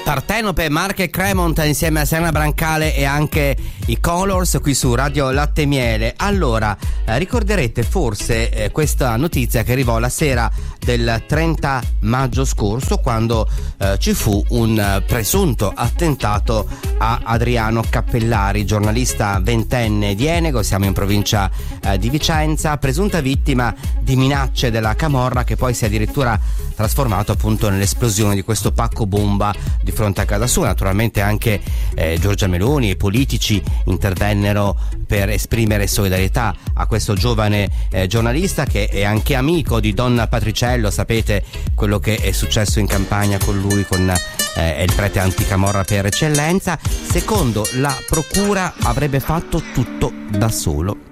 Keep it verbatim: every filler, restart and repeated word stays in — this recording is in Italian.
Partenope, Marche e Cremont insieme a Serena Brancale e anche i Colors qui su Radio Latte e Miele. Allora, eh, ricorderete forse eh, questa notizia che arrivò la sera del trenta maggio scorso, quando eh, ci fu un eh, presunto attentato a Adriano Cappellari, giornalista ventenne di Enego, siamo in provincia eh, di Vicenza, presunta vittima di minacce della camorra, che poi si è addirittura trasformato appunto nell'esplosione di questo pacco bomba di fronte a casa sua. Naturalmente anche eh, Giorgia Meloni e i politici intervennero per esprimere solidarietà a questo giovane eh, giornalista, che è anche amico di Don Patriciello. Sapete quello che è successo in Campania con lui, con eh, il prete anticamorra per eccellenza. Secondo la procura avrebbe fatto tutto da solo.